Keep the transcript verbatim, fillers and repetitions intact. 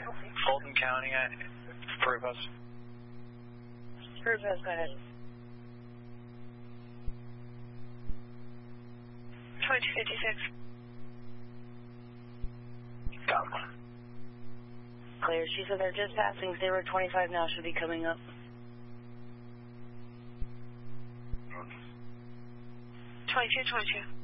Fulton County, I approve us. Approve us, go ahead. twenty-two fifty-six. Got one. Clear. She said they're just passing zero twenty-five now, should be coming up. twenty-two twenty-two.